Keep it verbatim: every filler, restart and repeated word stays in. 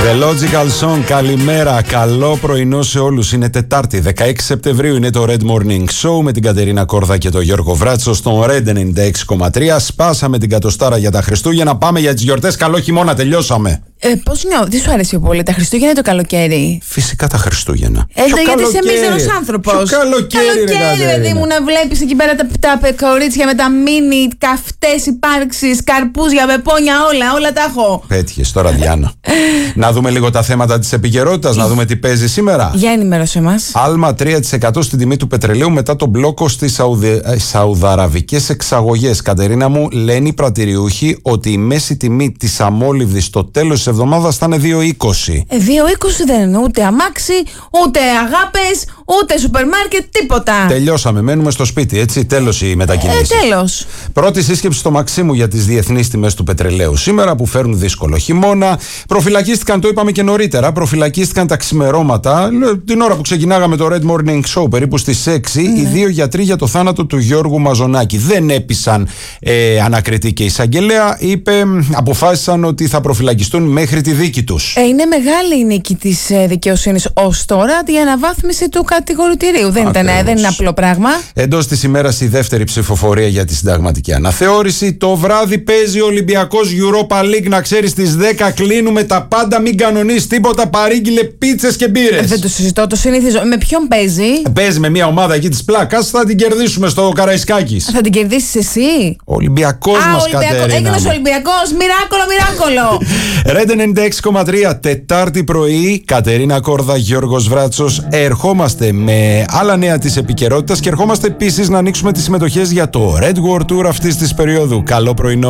The Logical Song, καλημέρα, καλό πρωινό σε όλους. Είναι Τετάρτη, δεκαέξι Σεπτεμβρίου, είναι το Red Morning Show με την Κατερίνα Κόρδα και τον Γιώργο Βράτσο στον Red ενενήντα έξι κόμμα τρία. Σπάσαμε την κατοστάρα για τα Χριστούγεννα, πάμε για τις γιορτές, καλό χειμώνα, τελειώσαμε. Ε, πώς νιώθω, τι σου αρέσει πολύ, τα Χριστούγεννα ή το καλοκαίρι? Φυσικά τα Χριστούγεννα. Ε, γιατί είσαι μίζερος άνθρωπος. Ποιο καλοκαίρι, καλοκαίρι, ρε, παιδί μου, να βλέπεις εκεί πέρα τα, τα κορίτσια με τα μίνι, καυτές υπάρξεις, καρπούζια, πεπόνια, όλα, όλα τα έχω. Πέτυχες τώρα, Διάννα. Να δούμε λίγο τα θέματα της επικαιρότητας, να δούμε τι παίζει σήμερα. Για ενημέρωσέ μας. Άλμα τρία τοις εκατό στην τιμή του πετρελαίου μετά τον μπλόκο στις Σαουδε... Σαουδαραβικές εξαγωγές. Κατερίνα μου, λένε οι πρατηριούχοι ότι η μέση τιμή της αμόλυβδης στο τέλος της εβδομάδας θα είναι δύο είκοσι. Ε, δύο είκοσι δεν είναι ούτε αμάξι, ούτε αγάπες, ούτε σούπερ μάρκετ, τίποτα. Τελειώσαμε, μένουμε στο σπίτι, έτσι, τέλος οι μετακινήσεις. Ε, τέλος. Πρώτη σύσκεψη στο Μαξίμου για τις διεθνείς τιμές του πετρελαίου σήμερα που φέρουν δύσκολο χειμώνα. Προφυλακίστηκαν, το είπαμε και νωρίτερα, προφυλακίστηκαν τα ξημερώματα την ώρα που ξεκινάγαμε το Red Morning Show περίπου στις έξι, ναι, οι δύο γιατροί για το θάνατο του Γιώργου Μαζονάκη. Δεν έπεισαν ε, ανακριτή και εισαγγελέα, είπε, αποφάσισαν ότι θα προφυλακιστούν μέχρι τη δίκη τους. Ε, είναι μεγάλη η νίκη της ε, δικαιοσύνης ως τώρα, η αναβάθμιση του κατηγορητηρίου. Δεν, ήταν, δεν είναι απλό πράγμα. Εντός της ημέρας η δεύτερη ψηφοφορία για τη συνταγματική αναθεώρηση. Το βράδυ παίζει ο Ολυμπιακός Europa League. Να ξέρεις, στις δέκα κλείνουμε τα πάντα. Μην κανονίσεις τίποτα. Παρήγγειλε πίτσες και μπύρες. Ε, δεν το συζητώ, το συνηθίζω. Με ποιον παίζει? Παίζει με μια ομάδα εκεί της πλάκας. Θα την κερδίσουμε στο Καραϊσκάκης. Θα την κερδίσεις εσύ? Ο Ολυμπιακός Α, μας, Ολυμπιακό. Κατερίνα. Έγινες Ολυμπιακός. Μοιράκολο, μοιράκολο. Red ενενήντα έξι κόμμα τρία, Τετάρτη πρωί. Κατερίνα Κόρδα, Γιώργος Βράτσος. Ερχόμαστε με άλλα νέα της επικαιρότητας και ερχόμαστε επίσης να ανοίξουμε τις συμμετοχές για το Red World Tour αυτής της περίοδου. Καλό πρωινό.